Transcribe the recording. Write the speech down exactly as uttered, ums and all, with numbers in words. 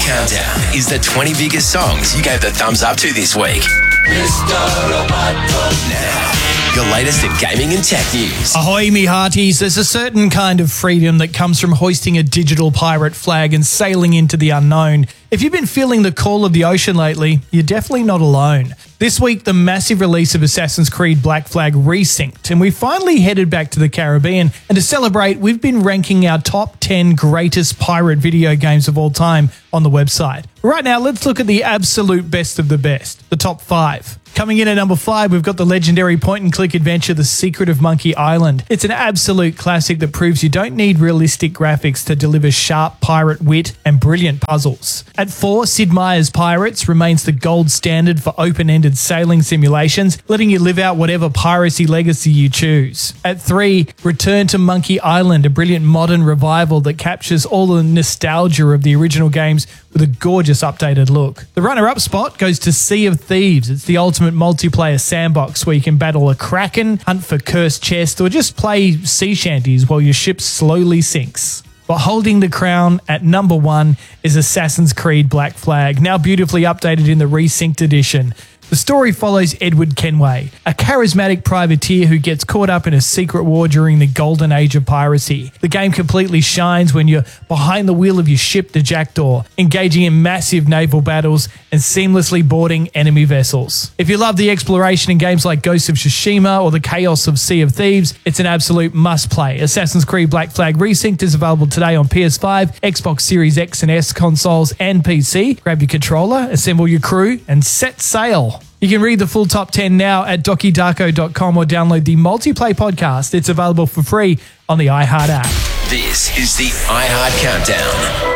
Countdown is the twenty biggest songs you gave the thumbs up to this week. Now, your latest in gaming and tech news. Ahoy, me hearties. There's a certain kind of freedom that comes from hoisting a digital pirate flag and sailing into the unknown. If you've been feeling the call of the ocean lately, you're definitely not alone. This week, the massive release of Assassin's Creed Black Flag resynced, and we finally headed back to the Caribbean. And to celebrate, we've been ranking our top ten greatest pirate video games of all time on the website. Right now, let's look at the absolute best of the best, the top five. Coming in at number five, we've got the legendary point-and-click adventure, The Secret of Monkey Island. It's an absolute classic that proves you don't need realistic graphics to deliver sharp pirate wit and brilliant puzzles. At four, Sid Meier's Pirates remains the gold standard for open-ended sailing simulations, letting you live out whatever piracy legacy you choose. At three, Return to Monkey Island, a brilliant modern revival that captures all the nostalgia of the original games with a gorgeous updated look. The runner-up spot goes to Sea of Thieves. It's the ultimate multiplayer sandbox where you can battle a kraken, hunt for cursed chests, or just play sea shanties while your ship slowly sinks. But holding the crown at number one is Assassin's Creed Black Flag, now beautifully updated in the resynced edition. The story follows Edward Kenway, a charismatic privateer who gets caught up in a secret war during the golden age of piracy. The game completely shines when you're behind the wheel of your ship, the Jackdaw, engaging in massive naval battles and seamlessly boarding enemy vessels. If you love the exploration in games like Ghost of Tsushima or the chaos of Sea of Thieves, it's an absolute must-play. Assassin's Creed Black Flag Resynced is available today on P S five, Xbox Series X and S consoles and P C. Grab your controller, assemble your crew, and set sail. You can read the full top ten now at doki darko dot com or download the Multiplay podcast. It's available for free on the iHeart app. This is the iHeart Countdown.